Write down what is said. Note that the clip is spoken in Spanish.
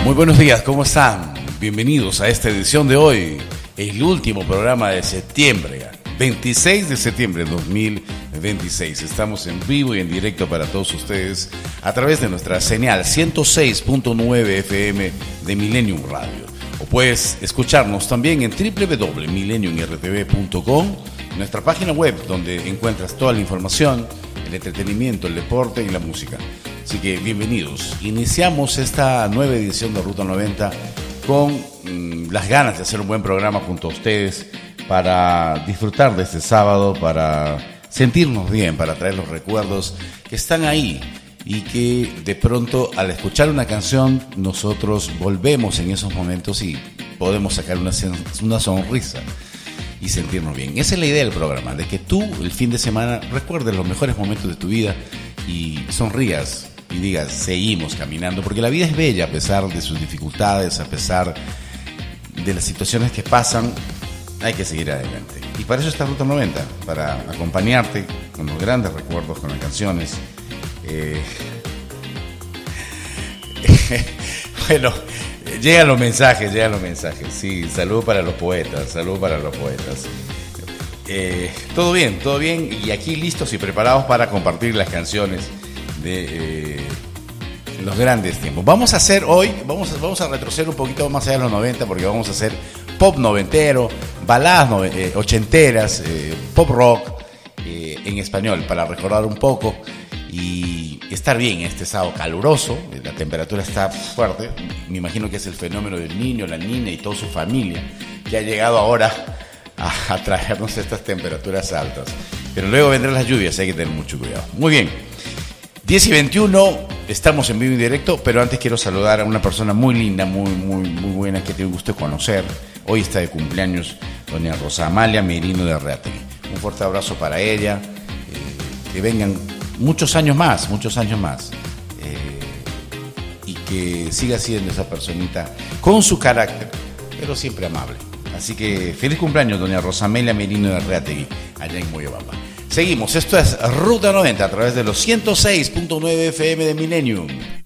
Muy buenos días, ¿cómo están? Bienvenidos a esta edición de hoy, el último programa de septiembre, 26 de septiembre de 2026. Estamos en vivo y en directo para todos ustedes a través de nuestra señal 106.9 FM de Millennium Radio. O puedes escucharnos también en www.millenniumrtv.com, nuestra página web donde encuentras toda la información, el entretenimiento, el deporte y la música. Así que bienvenidos. Iniciamos esta nueva edición de Ruta 90 con las ganas de hacer un buen programa junto a ustedes para disfrutar de este sábado, para sentirnos bien, para traer los recuerdos que están ahí y que de pronto al escuchar una canción nosotros volvemos en esos momentos y podemos sacar una sonrisa y sentirnos bien. Esa es la idea del programa, de que tú el fin de semana recuerdes los mejores momentos de tu vida y sonrías y digas, seguimos caminando, porque la vida es bella a pesar de sus dificultades, a pesar de las situaciones que pasan, hay que seguir adelante. Y para eso está Ruta 90, para acompañarte con los grandes recuerdos, con las canciones. Bueno, llegan los mensajes. Sí, salud para los poetas. Todo bien, y aquí listos y preparados para compartir las canciones de los grandes tiempos. Vamos a hacer hoy, vamos a retroceder un poquito más allá de los 90, porque vamos a hacer pop noventero, baladas ochenteras, pop rock en español, para recordar un poco y estar bien este sábado caluroso. La temperatura está fuerte, me imagino que es el fenómeno del niño, la niña y toda su familia que ha llegado ahora a traernos estas temperaturas altas, pero luego vendrán las lluvias, hay que tener mucho cuidado. Muy bien, 10 y 21, estamos en vivo y directo, pero antes quiero saludar a una persona muy linda, muy buena, que te gusto conocer. Hoy está de cumpleaños doña Rosa Amalia Merino de Arreategui. Un fuerte abrazo para ella, que vengan muchos años más, y que siga siendo esa personita con su carácter, pero siempre amable. Así que feliz cumpleaños doña Rosa Amalia Merino de Arreategui, allá en Moyobamba. Seguimos, esto es Ruta 90 a través de los 106.9 FM de Millennium.